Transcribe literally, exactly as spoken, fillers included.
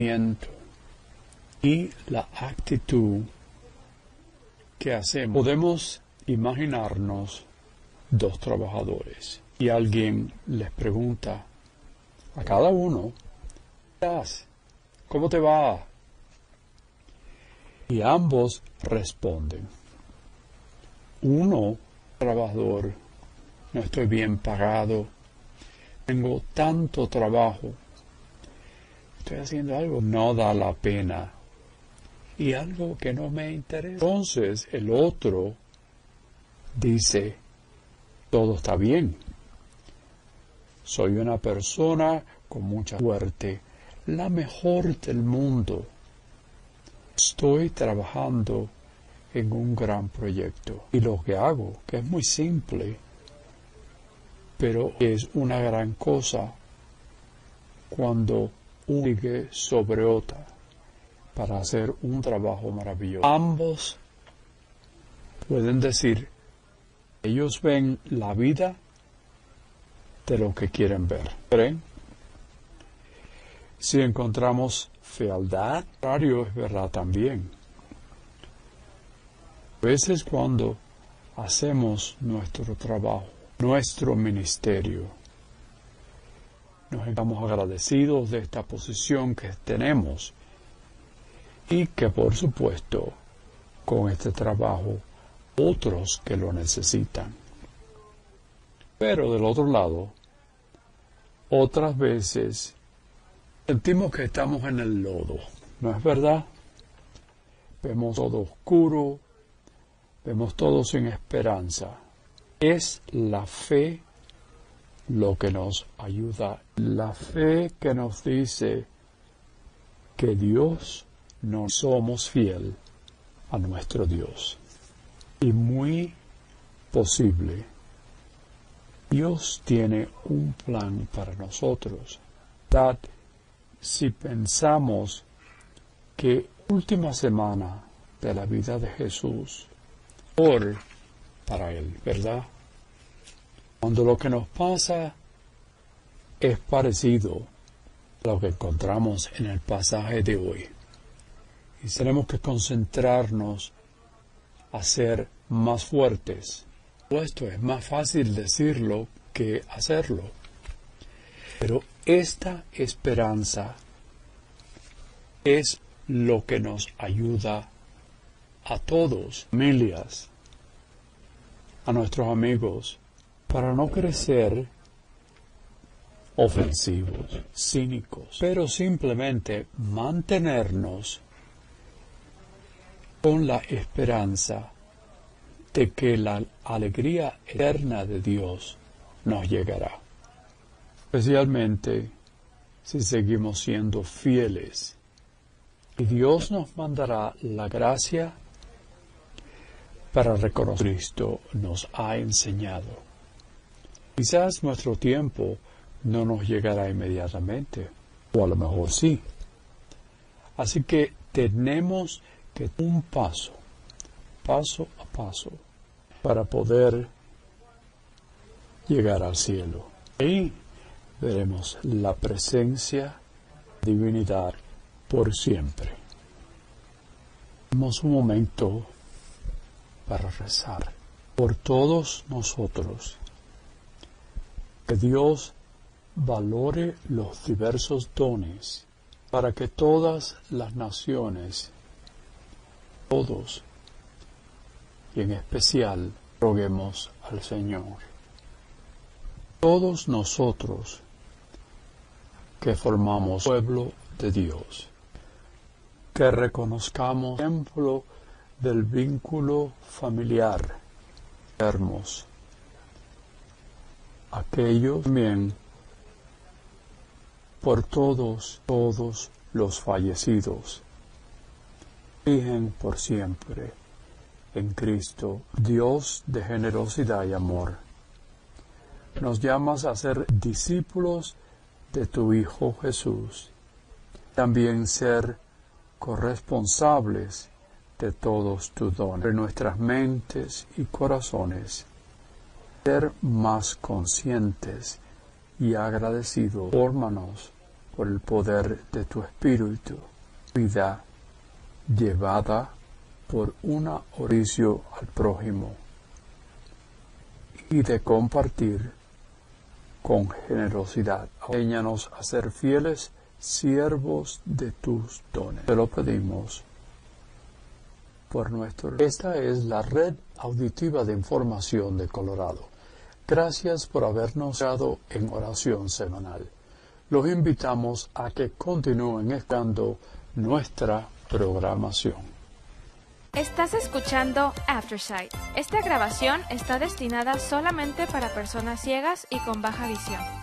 y la actitud que hacemos. Podemos imaginarnos dos trabajadores y alguien les pregunta a cada uno: ¿cómo te va? Y ambos responden. Uno, trabajador: no estoy bien pagado, tengo tanto trabajo, estoy haciendo algo que no da la pena y algo que no me interesa. Entonces el otro dice: todo está bien, soy una persona con mucha suerte, la mejor del mundo, estoy trabajando en un gran proyecto y lo que hago, que es muy simple, pero es una gran cosa cuando uno sigue sobre otra para hacer un trabajo maravilloso. Ambos pueden decir, ellos ven la vida de lo que quieren ver. ¿Ven? Si encontramos fealdad, contrario es verdad también. A veces cuando hacemos nuestro trabajo, nuestro ministerio, nos estamos agradecidos de esta posición que tenemos y que por supuesto con este trabajo otros que lo necesitan. Pero del otro lado, otras veces sentimos que estamos en el lodo, ¿no es verdad? Vemos todo oscuro, vemos todo sin esperanza. Es la fe lo que nos ayuda, la fe que nos dice que Dios no somos fiel a nuestro Dios. Y muy posible, Dios tiene un plan para nosotros. ¿Verdad? Si pensamos que última semana de la vida de Jesús, por para Él, ¿verdad? Cuando lo que nos pasa es parecido a lo que encontramos en el pasaje de hoy. Y tenemos que concentrarnos a ser más fuertes. Esto es más fácil decirlo que hacerlo. Pero esta esperanza es lo que nos ayuda a todos, familias, a nuestros amigos, para no crecer ofensivos, cínicos, pero simplemente mantenernos con la esperanza de que la alegría eterna de Dios nos llegará. Especialmente si seguimos siendo fieles. Y Dios nos mandará la gracia para reconocer que Cristo nos ha enseñado. Quizás nuestro tiempo no nos llegará inmediatamente, o a lo mejor sí. Así que tenemos que un paso, paso a paso, para poder llegar al cielo. Ahí veremos la presencia de divinidad por siempre. Tenemos un momento para rezar por todos nosotros. Que Dios valore los diversos dones para que todas las naciones, todos, y en especial, roguemos al Señor. Todos nosotros que formamos pueblo de Dios, que reconozcamos el ejemplo del vínculo familiar hermoso. Aquellos también por todos, todos los fallecidos. Fijen por siempre en Cristo, Dios de generosidad y amor. Nos llamas a ser discípulos de tu Hijo Jesús. También ser corresponsables de todos tus dones, de nuestras mentes y corazones. Ser más conscientes y agradecidos. Fórmanos por el poder de tu Espíritu, vida llevada por un oricio al prójimo y de compartir con generosidad. Enséñanos a ser fieles siervos de tus dones. Te lo pedimos por nuestro. Esta es la red auditiva de información de Colorado. Gracias por habernos dado en oración semanal. Los invitamos a que continúen escuchando nuestra programación. Estás escuchando Aftersight. Esta grabación está destinada solamente para personas ciegas y con baja visión.